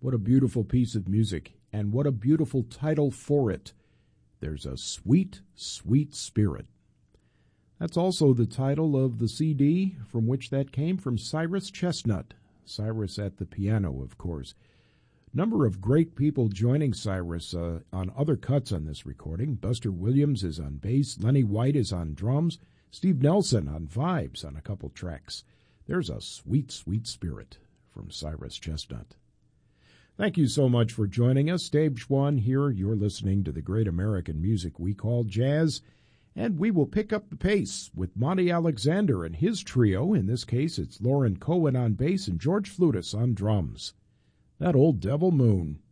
What a beautiful piece of music, and what a beautiful title for it. There's a Sweet, Sweet Spirit. That's also the title of the CD from which that came, from Cyrus Chestnut. Cyrus at the piano, of course. Number of great people joining Cyrus on other cuts on this recording. Buster Williams is on bass. Lenny White is on drums. Steve Nelson on vibes on a couple tracks. There's a Sweet, Sweet Spirit from Cyrus Chestnut. Thank you so much for joining us. Dave Schwann here. You're listening to the great American music we call jazz. And we will pick up the pace with Monty Alexander and his trio. In this case, it's Lauren Cohen on bass and George Flutis on drums. That Old Devil Moon.